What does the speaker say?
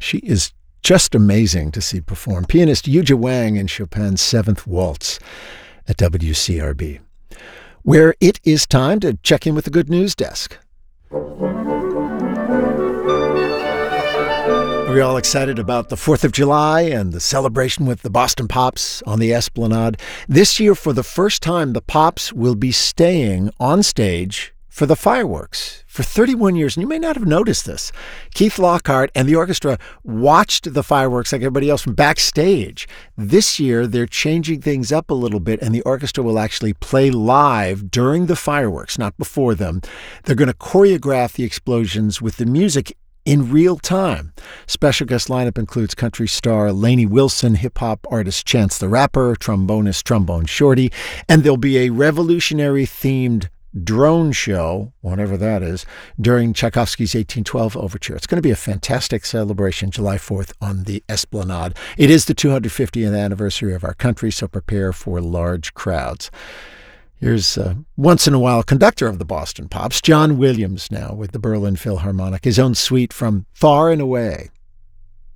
She is just amazing to see perform. Pianist Yuja Wang in Chopin's Seventh Waltz at WCRB, where it is time to check in with the Good News Desk. Are we all excited about the 4th of July and the celebration with the Boston Pops on the Esplanade? This year, for the first time, the Pops will be staying on stage for the fireworks for 31 years. And you may not have noticed this. Keith Lockhart and the orchestra watched the fireworks like everybody else from backstage. This year, they're changing things up a little bit, and the orchestra will actually play live during the fireworks, not before them. They're going to choreograph the explosions with the music in real time. Special guest lineup includes country star Lainey Wilson, hip-hop artist Chance the Rapper, trombonist Trombone Shorty, and there'll be a revolutionary-themed drone show, whatever that is, during Tchaikovsky's 1812 Overture. It's going to be a fantastic celebration July 4th on the Esplanade. It is the 250th anniversary of our country, so prepare for large crowds. Here's once-in-a-while conductor of the Boston Pops, John Williams, now with the Berlin Philharmonic, his own suite from Far and Away.